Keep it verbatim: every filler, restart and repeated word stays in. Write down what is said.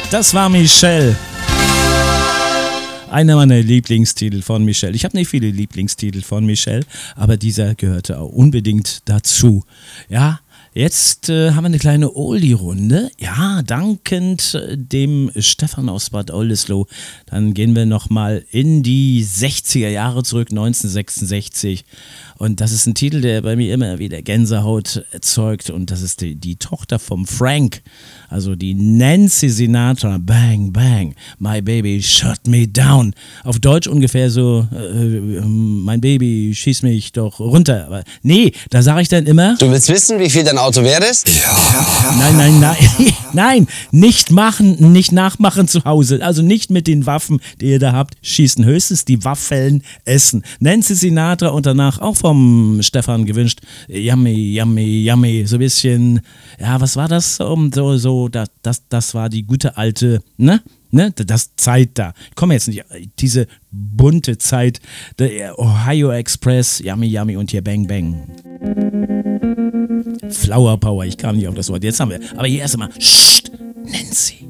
Das war Michelle. Einer meiner Lieblingstitel von Michelle. Ich habe nicht viele Lieblingstitel von Michelle, aber dieser gehörte auch unbedingt dazu. Ja, jetzt äh, haben wir eine kleine Oldie-Runde. Ja, dankend äh, dem Stefan aus Bad Oldesloe. Dann gehen wir nochmal in die sechziger Jahre zurück, neunzehnhundertsechsundsechzig. Und das ist ein Titel, der bei mir immer wieder Gänsehaut erzeugt. Und das ist die, die Tochter vom Frank, also die Nancy Sinatra. Bang, bang, my baby shut me down. Auf Deutsch ungefähr so, äh, mein Baby schieß mich doch runter. Aber nee, da sage ich dann immer... Du willst wissen, wie viel dein Auto wert ist? Ja. Nein, nein, nein, nein, nicht machen, nicht nachmachen zu Hause. Also nicht mit den Waffen, die ihr da habt, schießen. Höchstens die Waffeln essen. Nancy Sinatra und danach auch vom Stefan gewünscht. Yummy, yummy, yummy. So ein bisschen, ja, was war das? Um, so, so, das, das, das war die gute alte, ne? Ne, das Zeit da. Ich komme jetzt nicht, diese bunte Zeit, der Ohio Express, Yummy Yummy und hier Bang Bang. Flower Power, ich kam nicht auf das Wort, jetzt haben wir. Aber hier erst einmal, Nancy.